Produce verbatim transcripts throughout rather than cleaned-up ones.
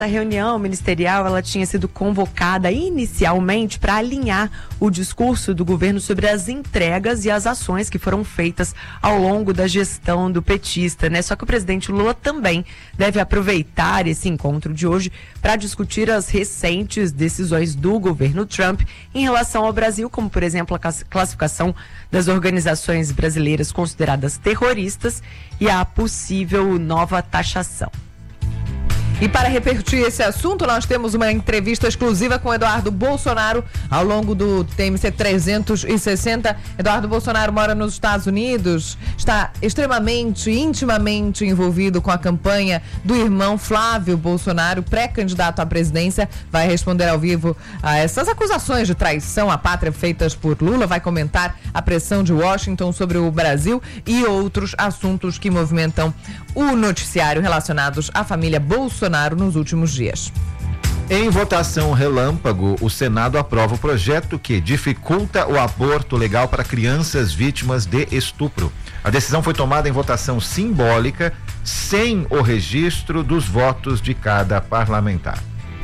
A reunião ministerial ela tinha sido convocada inicialmente para alinhar o discurso do governo sobre as entregas e as ações que foram feitas ao longo da gestão do petista, né? Só que o presidente Lula também deve aproveitar esse encontro de hoje para discutir as recentes decisões do governo Trump em relação ao Brasil, como por exemplo a classificação das organizações brasileiras consideradas terroristas e a possível nova taxação. E para repercutir esse assunto, nós temos uma entrevista exclusiva com Eduardo Bolsonaro ao longo do T M C trezentos e sessenta. Eduardo Bolsonaro mora nos Estados Unidos, está extremamente, intimamente envolvido com a campanha do irmão Flávio Bolsonaro, pré-candidato à presidência. Vai responder ao vivo a essas acusações de traição à pátria feitas por Lula, vai comentar a pressão de Washington sobre o Brasil e outros assuntos que movimentam o noticiário relacionados à família Bolsonaro nos últimos dias. Em votação relâmpago, o Senado aprova o projeto que dificulta o aborto legal para crianças vítimas de estupro. A decisão foi tomada em votação simbólica, sem o registro dos votos de cada parlamentar.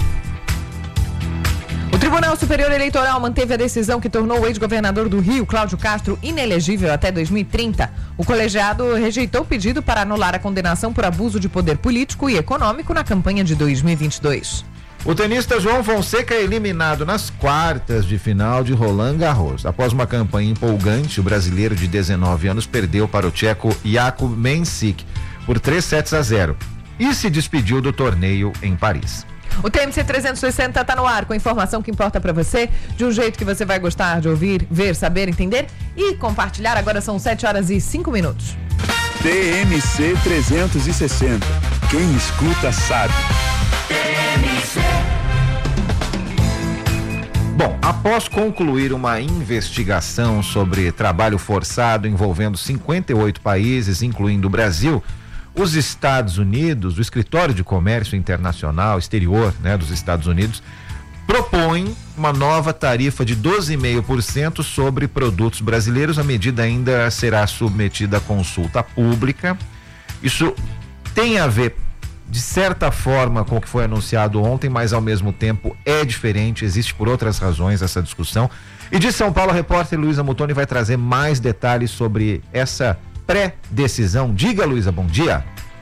O Tribunal Superior Eleitoral manteve a decisão que tornou o ex-governador do Rio, Cláudio Castro, inelegível até dois mil e trinta. O colegiado rejeitou o pedido para anular a condenação por abuso de poder político e econômico na campanha de dois mil e vinte e dois. O tenista João Fonseca é eliminado nas quartas de final de Roland Garros. Após uma campanha empolgante, o brasileiro de dezenove anos perdeu para o tcheco Jakub Mensik por três sets a zero e se despediu do torneio em Paris. O T M C trezentos e sessenta está no ar com a informação que importa para você, de um jeito que você vai gostar de ouvir, ver, saber, entender e compartilhar. Agora são sete horas e cinco minutos. T M C trezentos e sessenta. Quem escuta sabe. T M C. Bom, após concluir uma investigação sobre trabalho forçado envolvendo cinquenta e oito países, incluindo o Brasil, os Estados Unidos, o Escritório de Comércio Internacional, exterior, né, dos Estados Unidos, propõe uma nova tarifa de doze vírgula cinco por cento sobre produtos brasileiros. A medida ainda será submetida a consulta pública. Isso tem a ver, de certa forma, com o que foi anunciado ontem, mas ao mesmo tempo é diferente, existe por outras razões essa discussão. E de São Paulo, a repórter Luísa Mutoni vai trazer mais detalhes sobre essa pré-decisão. Diga, Luísa, bom dia.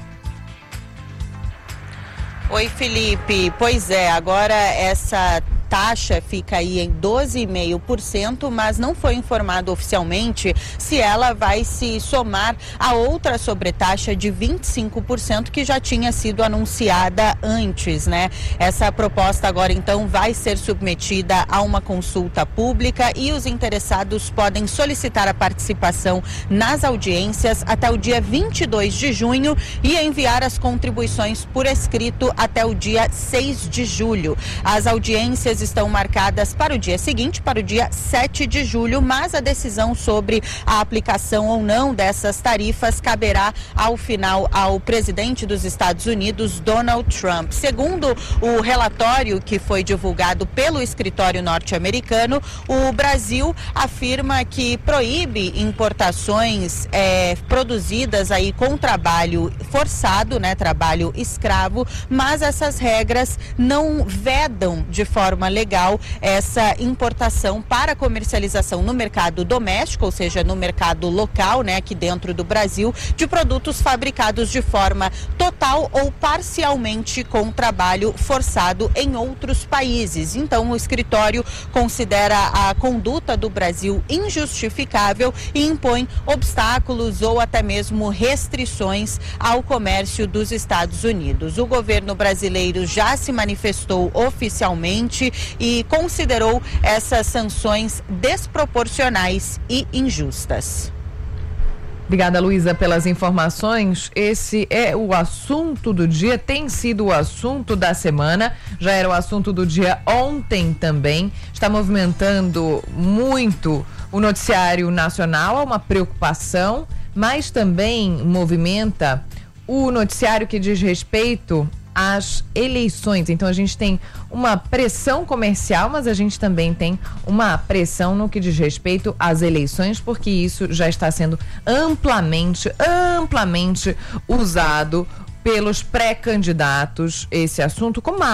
Oi, Felipe. Pois é, agora essa taxa fica aí em doze vírgula cinco por cento, mas não foi informado oficialmente se ela vai se somar a outra sobretaxa de vinte e cinco por cento que já tinha sido anunciada antes, né? Essa proposta agora então vai ser submetida a uma consulta pública e os interessados podem solicitar a participação nas audiências até o dia vinte e dois de junho e enviar as contribuições por escrito até o dia seis de julho. As audiências estão marcadas para o dia seguinte, para o dia sete de julho, mas a decisão sobre a aplicação ou não dessas tarifas caberá ao final ao presidente dos Estados Unidos, Donald Trump. Segundo o relatório que foi divulgado pelo escritório norte-americano, o Brasil afirma que proíbe importações é, produzidas aí com trabalho forçado, né, trabalho escravo, mas essas regras não vedam de forma legal essa importação para comercialização no mercado doméstico, ou seja, no mercado local, né, aqui dentro do Brasil, de produtos fabricados de forma total ou parcialmente com trabalho forçado em outros países. Então, o escritório considera a conduta do Brasil injustificável e impõe obstáculos ou até mesmo restrições ao comércio dos Estados Unidos. O governo brasileiro já se manifestou oficialmente e considerou essas sanções desproporcionais e injustas. Obrigada, Luísa, pelas informações. Esse é o assunto do dia, tem sido o assunto da semana, já era o assunto do dia ontem também. Está movimentando muito o noticiário nacional, há uma preocupação, mas também movimenta o noticiário que diz respeito às eleições. Então a gente tem uma pressão comercial, mas a gente também tem uma pressão no que diz respeito às eleições, porque isso já está sendo amplamente, amplamente usado pelos pré-candidatos esse assunto como uma